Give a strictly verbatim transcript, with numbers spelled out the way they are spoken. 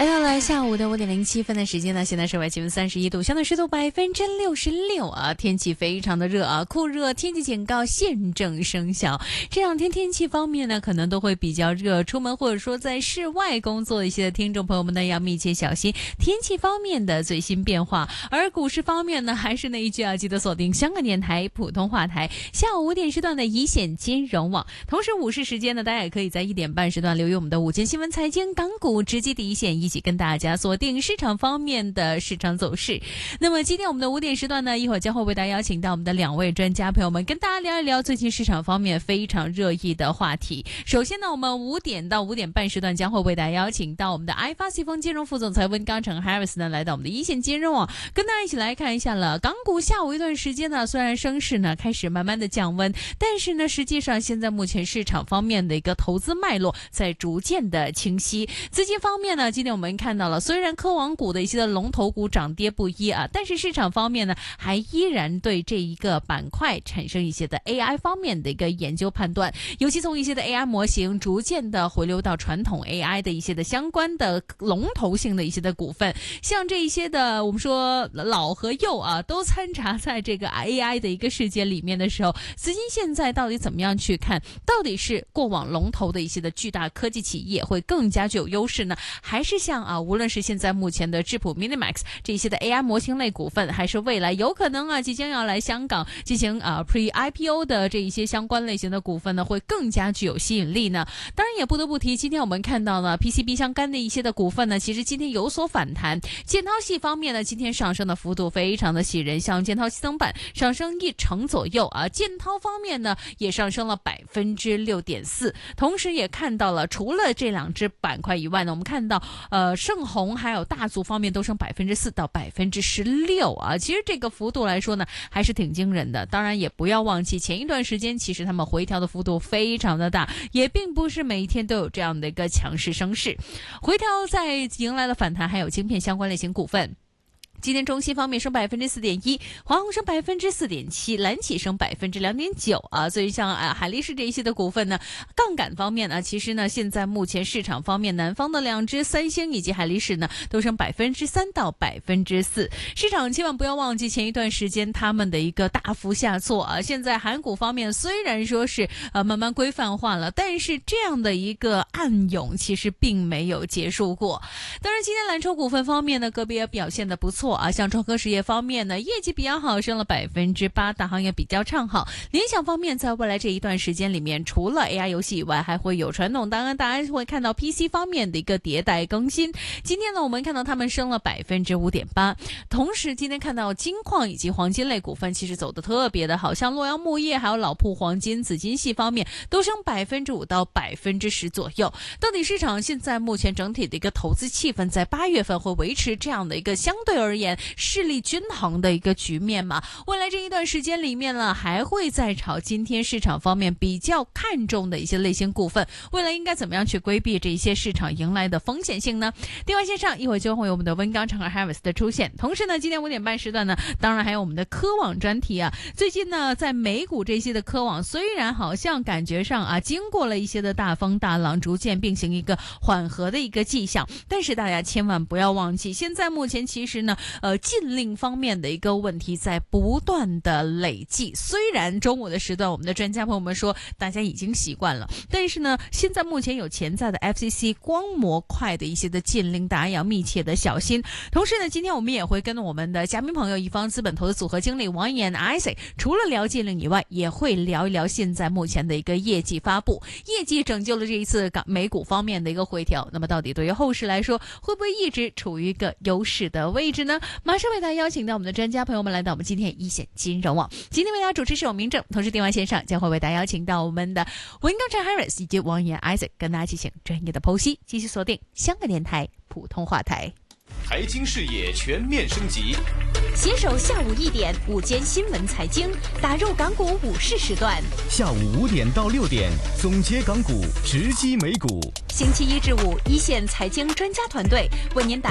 来到了下午的五点零七分的时间呢，现在室外气温三十一度，相对湿度百分之六十六啊，天气非常的热啊，酷热天气警告现正生效。这两天天气方面呢，可能都会比较热，出门或者说在室外工作的一些听众朋友们呢，要密切小心天气方面的最新变化。而股市方面呢，还是那一句啊，记得锁定香港电台普通话台下午五点时段的一线金融网。同时午市时间呢，大家也可以在一点半时段留意我们的午间新闻财经港股直击第一线，一起跟大家锁定市场方面的市场走势。那么今天我们的五点时段呢，一会儿将会为大家邀请到我们的两位专家朋友们，跟大家聊一聊最近市场方面非常热议的话题。首先呢，我们五点到五点半时段将会为大家邀请到我们的 i 发西风金融副总裁温刚成 Harris 呢，来到我们的一线金融网，跟大家一起来看一下了。港股下午一段时间呢，虽然升势呢开始慢慢的降温，但是呢，实际上现在目前市场方面的一个投资脉络在逐渐的清晰。资金方面呢，今天我们看到了，虽然科网股的一些的龙头股涨跌不一啊，但是市场方面呢，还依然对这一个板块产生一些的 A I 方面的一个研究判断，尤其从一些的 A I 模型逐渐的回流到传统 A I 的一些的相关的龙头性的一些的股份，像这一些的我们说老和幼啊，都掺杂在这个 A I 的一个世界里面的时候，资金现在到底怎么样去看？到底是过往龙头的一些的巨大科技企业会更加具有优势呢，还是像啊，无论是现在目前的智谱 Minimax 这些的 A I 模型类股份，还是未来有可能啊即将要来香港进行啊 Pre I P O 的这一些相关类型的股份呢，会更加具有吸引力呢？当然也不得不提，今天我们看到了 P C B 相关的一些的股份呢，其实今天有所反弹。建滔系方面呢，今天上升的幅度非常的喜人，像建滔系统板上升一成左右啊，建滔方面呢也上升了百分之六点四。同时也看到了，除了这两只板块以外呢，我们看到呃盛虹还有大族方面都升百分之四到百分之十六啊，其实这个幅度来说呢，还是挺惊人的。当然也不要忘记，前一段时间其实他们回调的幅度非常的大，也并不是每一天都有这样的一个强势升势。回调在迎来了反弹，还有晶片相关类型股份。今天中芯方面升百分之四点一，华虹升百分之四点七，蓝启升百分之两点九啊。所以像啊海力士这一些的股份呢，杠杆方面呢，其实呢现在目前市场方面，南方的两只三星以及海力士呢，都升百分之三到百分之四。市场千万不要忘记前一段时间他们的一个大幅下挫啊。现在韩股方面虽然说是呃慢慢规范化了，但是这样的一个暗涌其实并没有结束过。当然，今天蓝筹股份方面呢，个别表现的不错。啊，像创科实业方面呢，业绩比较好，升了百分之八，大行也比较唱好。联想方面，在未来这一段时间里面，除了 A I 游戏以外，还会有传统，当然大家会看到 P C 方面的一个迭代更新。今天呢，我们看到他们升了百分之五点八。同时，今天看到金矿以及黄金类股份其实走得特别的好，像洛阳木业还有老铺黄金、紫金系方面都升百分之五到百分之十左右。到底市场现在目前整体的一个投资气氛，在八月份会维持这样的一个相对而言势力均衡的一个局面嘛？未来这一段时间里面呢，还会再炒今天市场方面比较看重的一些类型股份，未来应该怎么样去规避这一些市场迎来的风险性呢？电话线上一会儿就会有我们的温刚成和 Harris 的出现。同时呢，今天五点半时段呢，当然还有我们的科网专题啊。最近呢，在美股这些的科网虽然好像感觉上啊，经过了一些的大风大浪，逐渐并行一个缓和的一个迹象，但是大家千万不要忘记，现在目前其实呢呃，禁令方面的一个问题在不断的累计。虽然中午的时段我们的专家朋友们说大家已经习惯了，但是呢，现在目前有潜在的 F C C 光模块的一些的禁令，大家要密切的小心。同时呢，今天我们也会跟我们的嘉宾朋友一方资本投资组合经理王岩 Isaac， 除了聊禁令以外，也会聊一聊现在目前的一个业绩发布，业绩拯救了这一次美股方面的一个回调。那么到底对于后市来说，会不会一直处于一个优势的位置呢？马上为大家邀请到我们的专家朋友们来到我们今天一线金融网。今天为大家主持是我明正，同时电话线上将会为大家邀请到我们的文刚成 Harris 以及王岩 Isaac， 跟大家进行专业的剖析。继续锁定香港电台普通话台， 财经视野全面升级， 携手下午一点午间新闻财经，打入港股午市时段。 下午五点到六点，总结港股，直击美股。 星期一至五，一线财经专家团队为您打